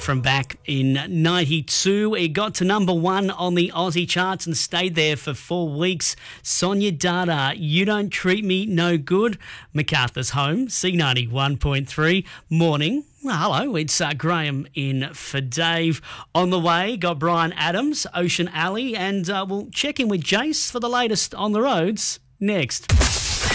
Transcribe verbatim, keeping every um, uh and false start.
from back in ninety-two. It got to number one on the Aussie charts and stayed there for four weeks. Sonia Dada, You Don't Treat Me No Good. MacArthur's Home, C ninety-one point three. Morning. Well, hello, it's uh, Graham in for Dave. On the way, got Brian Adams, Ocean Alley, and uh, we'll check in with Jace for the latest on the roads next.